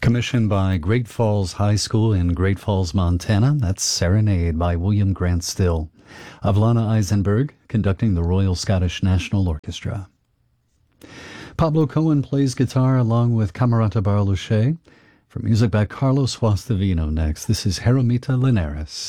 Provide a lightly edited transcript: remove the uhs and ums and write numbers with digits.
commissioned by Great Falls High School in Great Falls, Montana. That's Serenade by William Grant Still. Avlana Eisenberg conducting the Royal Scottish National Orchestra. Pablo Cohen plays guitar along with Camerata Barlucci. For music by Carlos Guastavino next, this is Jaramita Linares.